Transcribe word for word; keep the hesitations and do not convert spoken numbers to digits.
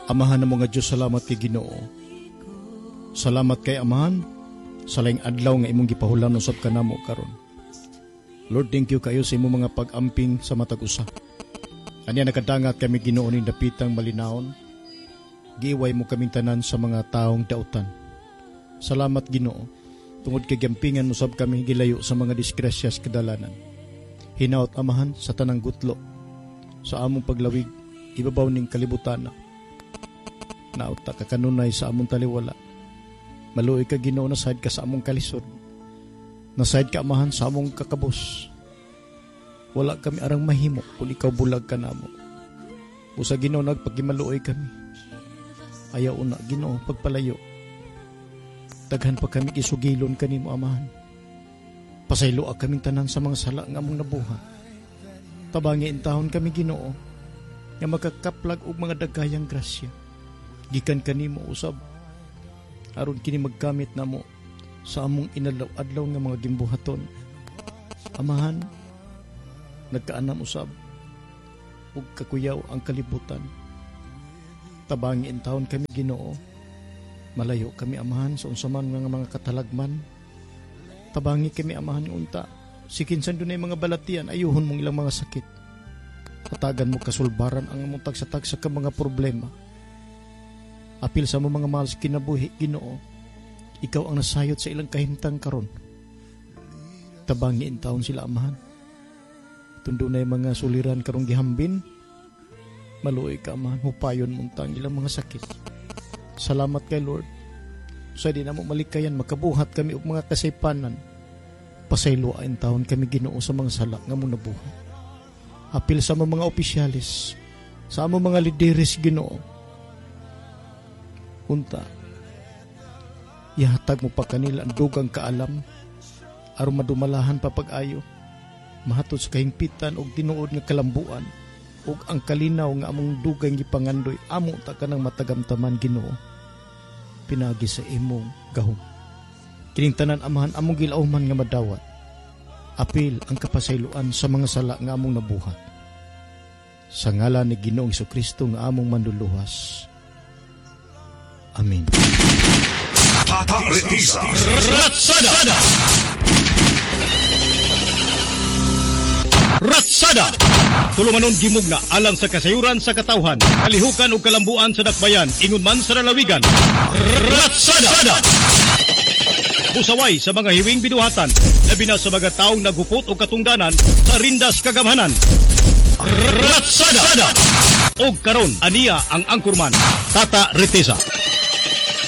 Amahan na mga Diyos, salamat kay Ginoo. Salamat kay Amahan sa laing adlaw nga imong gipahulan usab kanamo karon. Lord, thank you kayo sa imong mga pag-amping sa matag usa. Anya nakadangat kami Ginoo ni dapitang malinawon. Giiway mo kaming tanan sa mga taong dautan. Salamat Ginoo. Tungod kay gampingan usab kami gilayo sa mga disgrasyas kadalanan. Hinaot Amahan sa tanang gutlo sa among paglawig ibabaw ning kalibutan. Nauta ka kanunay sa among taliwala. Maluoy ka Ginoo, nasayad ka sa among kalisod. Nasayad ka Amahan sa among kakabos. Wala kami arang mahimo kung ikaw bulag ka namo. Busa Ginoo nagpagimaluoy kami. Ayaw una Ginoo pagpalayo. Daghan pa kami isugilon kanimo Amahan. Pasaylo kaming tanan sa mga sala nga among nabuhat. Tabangi intahon kami Ginoo nga makakaplag og mga dagayang grasya. Gikan kanimo usab aron kini magkamit namo sa among inadlaw-adlaw nga mga gimbuhaton. Amahan, nagkaanam usab ug kakuyaw ang kalibutan. Tabangi intahon kami Ginoo. Malayo kami Amahan sa unsaman nga mga katalagman. Tabangi kami Amahan unta. Sikinsan dunay mga balatian, ayuhon mong ilang mga sakit. Patagan mo kasulbaran ang among tagsa-tagsa ka mga problema. Apil sa mo mga mahal sa kinabuhi Ginoo. Ikaw ang nasayot sa ilang kahimtang karon. Tabangi intawon sila Amahan. Tundo na yung mga suliran karong gihambin. Maluoy ka Amahan, hupayon muntang ilang mga sakit. Salamat kay Lord. Sa di na mo malikayan, makabuhat kami og mga kasaypanan. Pasayloain taon kami Ginoo sa mga sala nga mong nabuhat. Apil sa mga opisyalis, sa among mga lideres Ginoo. Unta, ihatag mo pa kanila ang dugang kaalam, aron madumalahan pa pag-ayo, mahatod sa kahingpitan og tinuod nga kalambuan, ug ang kalinaw nga among dugang gipangandoy, amo ta kanang matagamtaman Ginoo. Pinagi sa imong gahom. Kining tanan Amahan among gilauman nga madawat. Apil ang kapasayloan sa mga sala nga among nabuhat. Sa ngalan ni Ginoong Jesucristo nga among manluluwas. Amen. Tata Retiza Ratsada! Ratsada! Tulumanon gimug na alang sa kasayuran sa katawhan, kalihukan o kalambuan sa dakbayan, ingon man sa lalawigan. Ratsada! Pusaway sa mga hiwing binuhatan, labi na sa mga taong naghupot o katungdanan sa rindas kagamhanan. Ratsada! O karon aniya ang angkurman, Tata Retiza.